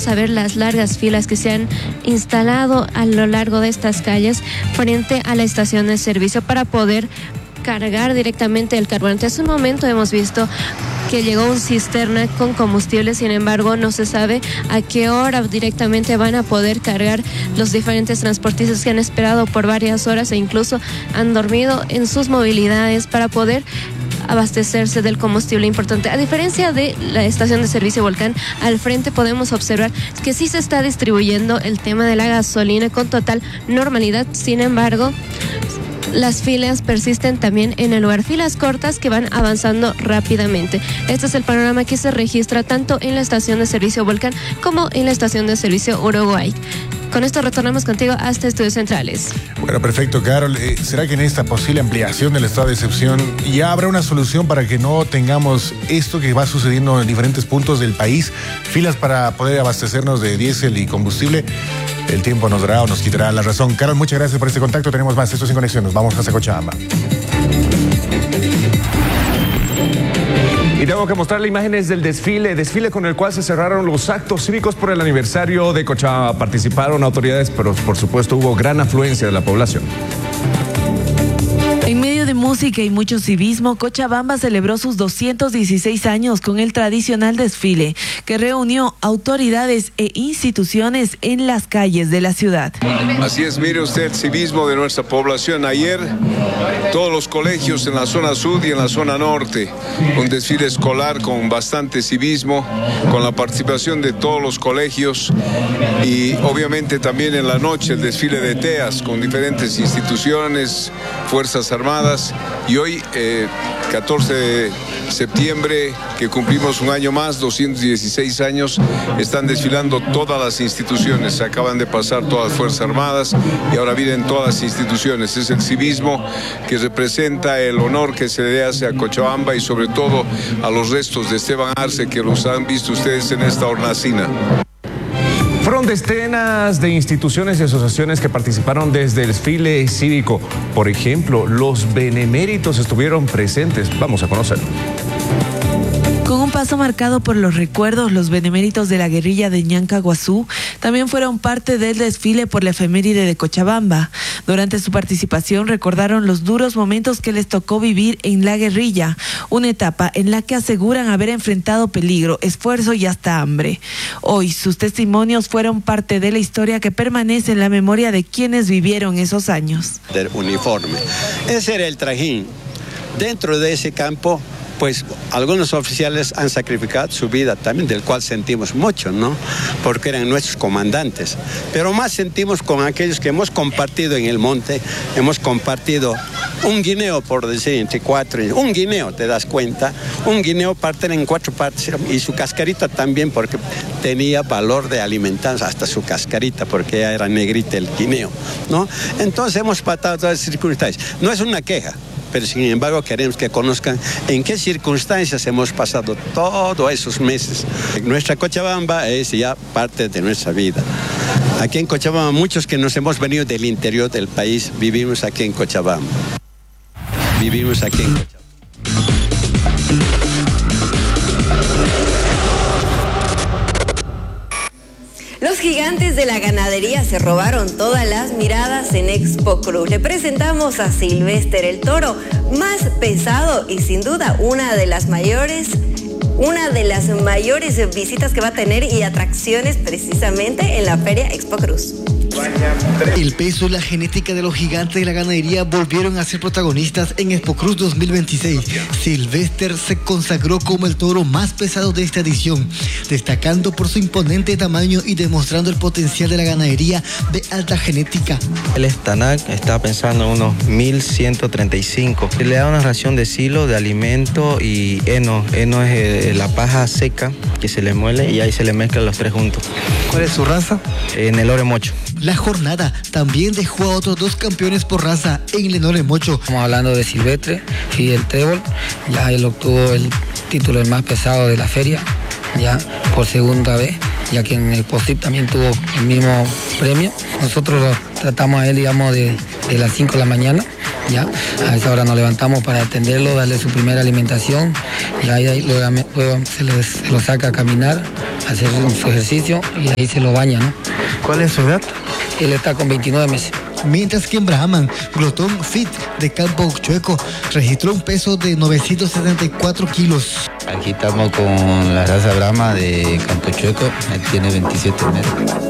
podemos ver las largas filas que se han instalado a lo largo de estas calles frente a la estación de servicio para poder cargar directamente el carburante. Hace un momento hemos visto que llegó un cisterna con combustible, sin embargo no se sabe a qué hora directamente van a poder cargar los diferentes transportistas que han esperado por varias horas e incluso han dormido en sus movilidades para poder abastecerse del combustible importante. A diferencia de la estación de servicio Volcán, al frente podemos observar que sí se está distribuyendo el tema de la gasolina con total normalidad. Sin embargo, las filas persisten también en el lugar, filas cortas que van avanzando rápidamente. Este es el panorama que se registra tanto en la estación de servicio Volcán como en la estación de servicio Uruguay. Con esto retornamos contigo hasta Estudios Centrales. Bueno, perfecto, Carol. ¿Será que en esta posible ampliación del estado de excepción ya habrá una solución para que no tengamos esto que va sucediendo en diferentes puntos del país? Filas para poder abastecernos de diésel y combustible. El tiempo nos dará o nos quitará la razón. Carol, muchas gracias por este contacto. Tenemos más. Esto es En Conexión. Nos vamos hasta Cochabamba. Y tengo que mostrarle imágenes del desfile con el cual se cerraron los actos cívicos por el aniversario de Cochabamba. Participaron autoridades, pero por supuesto hubo gran afluencia de la población. En medio de música y mucho civismo, Cochabamba celebró sus 216 años con el tradicional desfile que reunió autoridades e instituciones en las calles de la ciudad. Así es, mire usted el civismo de nuestra población. Ayer todos los colegios en la zona sur y en la zona norte, un desfile escolar con bastante civismo, con la participación de todos los colegios y obviamente también en la noche el desfile de TEAS con diferentes instituciones, fuerzas armadas y hoy 14 de septiembre que cumplimos un año más, 216 años, están desfilando todas las instituciones, se acaban de pasar todas las fuerzas armadas y ahora vienen todas las instituciones. Es el civismo que representa el honor que se le hace a Cochabamba y sobre todo a los restos de Esteban Arce que los han visto ustedes en esta hornacina. Fueron decenas de instituciones y asociaciones que participaron desde el desfile cívico. Por ejemplo, los beneméritos estuvieron presentes. Vamos a conocerlo. Con un paso marcado por los recuerdos, los beneméritos de la guerrilla de Ñancahuazú también fueron parte del desfile por la efeméride de Cochabamba. Durante su participación recordaron los duros momentos que les tocó vivir en la guerrilla, una etapa en la que aseguran haber enfrentado peligro, esfuerzo y hasta hambre. Hoy sus testimonios fueron parte de la historia que permanece en la memoria de quienes vivieron esos años. Del uniforme. Ese era el trajín. Dentro de ese campo, pues algunos oficiales han sacrificado su vida también, del cual sentimos mucho, ¿no? Porque eran nuestros comandantes. Pero más sentimos con aquellos que hemos compartido en el monte, hemos compartido un guineo, por decir, entre cuatro, un guineo, te das cuenta, un guineo parten en 4 partes y su cascarita también, porque tenía valor de alimentarse, hasta su cascarita, porque ya era negrita el guineo, ¿no? Entonces hemos pasado todas las circunstancias. No es una queja, pero sin embargo queremos que conozcan en qué circunstancias hemos pasado todos esos meses. Nuestra Cochabamba es ya parte de nuestra vida. Aquí en Cochabamba, muchos que nos hemos venido del interior del país, vivimos aquí en Cochabamba. Vivimos aquí en Cochabamba. Los gigantes de la ganadería se robaron todas las miradas en Expo Cruz. Le presentamos a Silvester, el toro más pesado y sin duda una de las mayores visitas que va a tener y atracciones precisamente en la Feria Expo Cruz. El peso y la genética de los gigantes de la ganadería volvieron a ser protagonistas en Expo Cruz 2026. Silvester se consagró como el toro más pesado de esta edición, destacando por su imponente tamaño y demostrando el potencial de la ganadería de alta genética. El Estanak está pensando en unos 1135. Le da una ración de silo, de alimento y heno. Heno es la paja seca que se le muele y ahí se le mezclan los 3 juntos. ¿Cuál es su raza? Nelore Mocho. La jornada también dejó a otros 2 campeones por raza en Nelore Mocho. Estamos hablando de Silvestre y el Trébol. Ya él obtuvo el título el más pesado de la feria, ya por segunda vez, ya que en el POSIP también tuvo el mismo premio. Nosotros lo tratamos a él, digamos, de las 5 de la mañana. Ya, a esa hora nos levantamos para atenderlo, darle su primera alimentación y ahí luego se lo saca a caminar hacer su ejercicio y ahí se lo baña, ¿no? ¿Cuál es su edad? Él está con 29 meses. Mientras que en Brahman, Glotón Fit de Campo Chueco registró un peso de 974 kilos. Aquí estamos con la raza Brahma de Campo Chueco, él tiene 27 meses.